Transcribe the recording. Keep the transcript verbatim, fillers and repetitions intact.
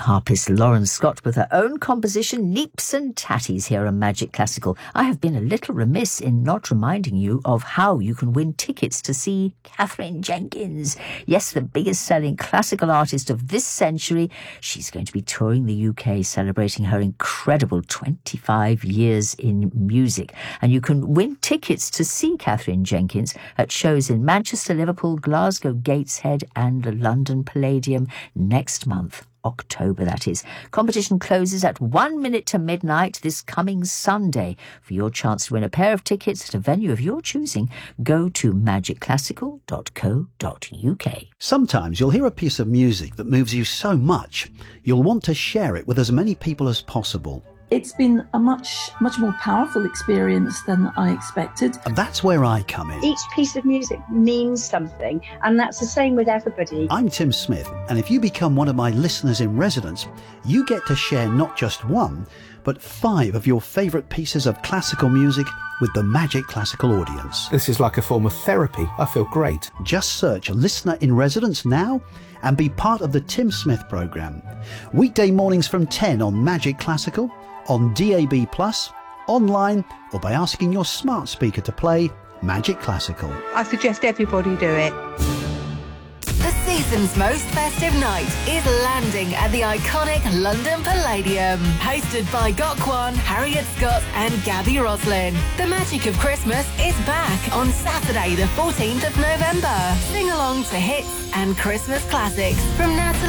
harpist Lauren Scott with her own composition, Neeps and Tatties, here on Magic Classical. I have been a little remiss in not reminding you of how you can win tickets to see Katherine Jenkins. Yes, the biggest selling classical artist of this century. She's going to be touring the U K, celebrating her incredible twenty-five years in music. And you can win tickets to see Katherine Jenkins at shows in Manchester, Liverpool, Glasgow, Gateshead and the London Palladium next month. October, that is. Competition closes at one minute to midnight this coming Sunday. For your chance to win a pair of tickets at a venue of your choosing, go to magic classical dot co dot uk. Sometimes you'll hear a piece of music that moves you so much, you'll want to share it with as many people as possible. It's been a much, much more powerful experience than I expected. And that's where I come in. Each piece of music means something, and that's the same with everybody. I'm Tim Smith, and if you become one of my listeners in residence, you get to share not just one, but five of your favourite pieces of classical music with the Magic Classical audience. This is like a form of therapy. I feel great. Just search Listener in Residence now and be part of the Tim Smith programme. Weekday mornings from ten on Magic Classical, on D A B plus, online, or by asking your smart speaker to play Magic Classical. I suggest everybody do it. The season's most festive night is landing at the iconic London Palladium. Hosted by Gokwan, Harriet Scott and Gabby Roslin. The magic of Christmas is back on Saturday the fourteenth of November. Sing along to hits and Christmas classics from Natalie